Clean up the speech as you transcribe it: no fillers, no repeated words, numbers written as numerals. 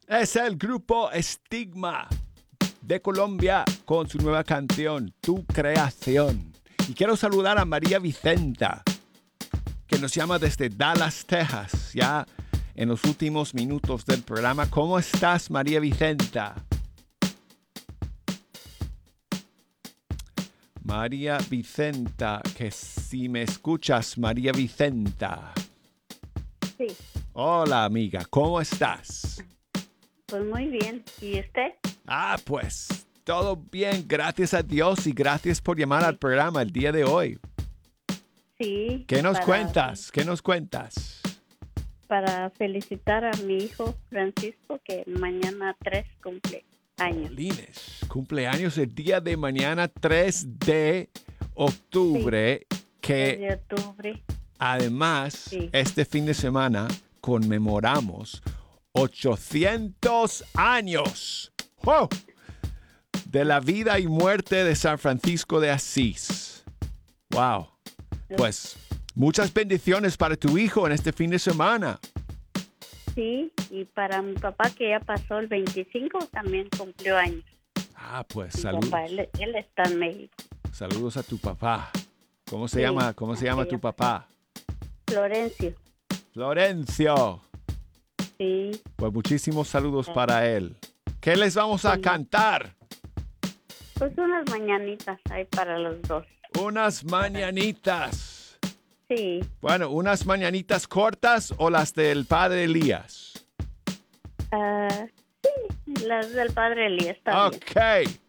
Es el grupo Estigma de Colombia con su nueva canción, Tu Creación. Y quiero saludar a María Vicenta, que nos llama desde Dallas, Texas, ya en los últimos minutos del programa. ¿Cómo estás, María Vicenta? María Vicenta, que si me escuchas, María Vicenta. Sí, Hola, amiga, ¿cómo estás? pues muy bien. ¿Y usted? Pues todo bien, gracias a Dios y gracias por llamar al programa el día de hoy. Sí. ¿Qué nos cuentas? ¿Qué nos cuentas? Para felicitar a mi hijo Francisco, que mañana 3 cumple años. Lines, cumpleaños el día de mañana 3 de octubre, que De octubre. además Sí. este fin de semana conmemoramos 800 años ¡wow! De la vida y muerte de San Francisco de Asís. ¡Wow! Pues muchas bendiciones para tu hijo en este fin de semana. Sí, y para mi papá, que ya pasó el 25, también cumplió años. Pues Mi saludos. papá, él está en México. Saludos a tu papá. ¿Cómo se Sí, llama? ¿Cómo se llama tu papá? Florencio. Florencio. Sí, Pues muchísimos saludos para él. ¿Qué les vamos a cantar? pues unas mañanitas hay para los dos. Unas mañanitas. Sí, Bueno, unas mañanitas cortas o las del padre Elías. sí, las del padre Elías también. Ok.